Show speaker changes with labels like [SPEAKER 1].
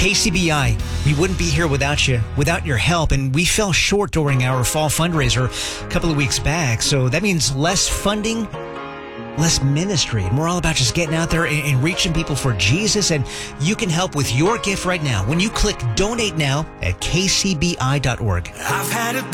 [SPEAKER 1] KCBI, we wouldn't be here without you, without your help, and we fell short during our fall fundraiser a couple of weeks back. So that means less funding, less ministry. And we're all about just getting out there and reaching people for Jesus. And you can help with your gift right now when you click Donate Now at kcbi.org.
[SPEAKER 2] I've had a